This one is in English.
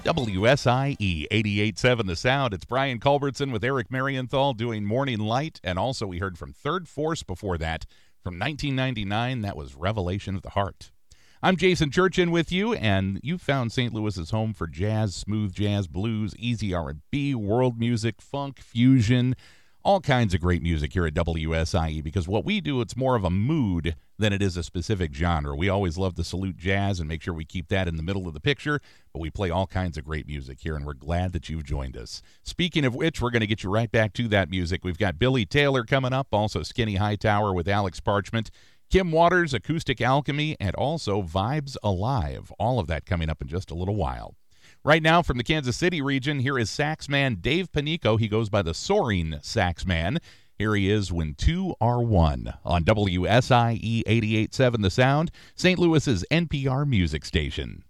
WSIE 88.7 The Sound. It's Brian Culbertson with Eric Marienthal doing Morning Light. And also we heard from Third Force before that. From 1999, that was Revelation of the Heart. I'm Jason Churchin with you, and you found St. Louis's home for jazz, smooth jazz, blues, easy R&B, world music, funk, fusion, all kinds of great music here at WSIE, because what we do, it's more of a mood than it is a specific genre. We always love to salute jazz and make sure we keep that in the middle of the picture, but we play all kinds of great music here, and we're glad that you've joined us. Speaking of which, we're going to get you right back to that music. We've got Billy Taylor coming up, also Skinny Hightower with Alex Parchment, Kim Waters, Acoustic Alchemy, and also Vibes Alive. All of that coming up in just a little while. Right now, from the Kansas City region, here is saxman Dave Panico. He goes by the Soaring Saxman. Here he is when two are one on WSIE 88.7 The Sound, St. Louis's NPR music station.